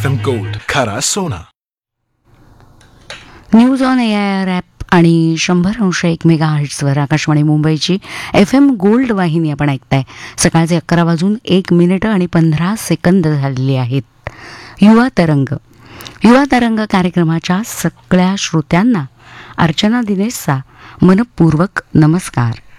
FM Gold, खरा सोना. News on AIR app आणि 100.1 मेगाहर्ट्झवर आकाशवाणी मुंबईची FM गोल्ड वाहिनी आपण ऐकताय. सकाळचे 11:01 आणि 15 झालेली आहेत. युवा तरंग कार्यक्रमाच्या सगळ्या श्रोत्यांना अर्चना दिनेशचा मनपूर्वक नमस्कार.